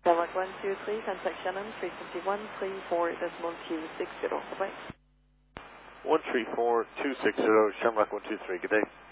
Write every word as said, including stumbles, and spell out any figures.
Shamrock one two three, contact Shannon, frequency one three four decimal two six zero. Bye-bye. one three four two six zero, Shamrock one two three, good day.